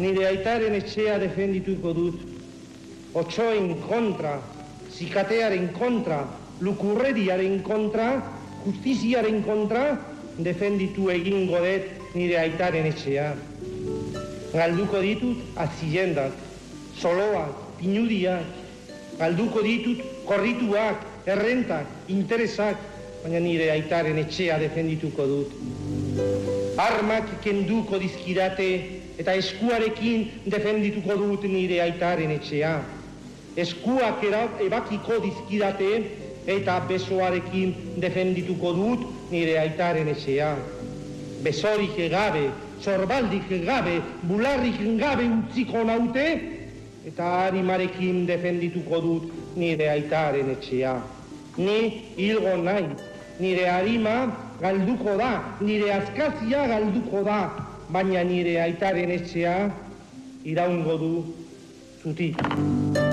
nire aitaren etxea defendituko dut. Otsoen kontra, zikatearen kontra, lukurreriaren kontra, justiziaren kontra, defenditu egingo dut nire aitaren etxea. Galduko ditut aziendak, soloak, pinudiak, galduko ditut korrituak, errentak, interesak, baina nire aitaren etxea defendituko dut. Armak kenduko dizkidate eta eskuarekin defendituko dut nire aitaren etxea. Eskuak ebakiko dizkidate eta besoarekin defendituko dut nire aitaren etxea. Besorik gabe, zorbaldik gabe, bularrik gabe utziko naute eta harimarekin defendituko dut nire aitaren etxea. Ni hilgo nahi, nire harima galduko da, nire azkazia galduko da, baina nire aitaren etxea iraungo du zutik.